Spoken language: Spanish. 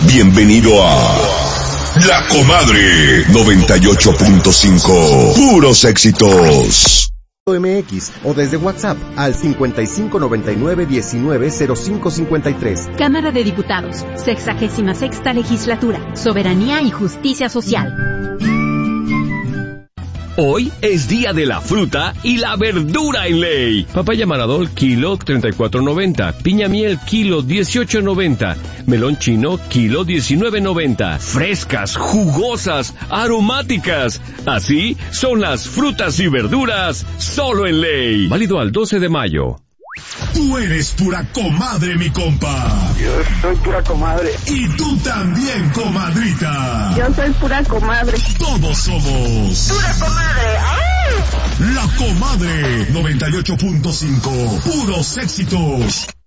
Bienvenido a La Comadre 98.5. Puros éxitos. MX o desde WhatsApp al 5599-190553. Cámara de Diputados, 66ª Legislatura, Soberanía y Justicia Social. Hoy es día de la fruta y la verdura en ley. Papaya Maradol, kilo 34.90. Piña miel, kilo 18.90. Melón chino, kilo 19.90. Frescas, jugosas, aromáticas. Así son las frutas y verduras solo en ley. Válido al 12 de mayo. Tú eres pura comadre, mi compa. Yo soy pura comadre. Y tú también, comadrita. Yo soy pura comadre. Todos somos pura comadre. ¡Ay! La Comadre 98.5. Puros éxitos.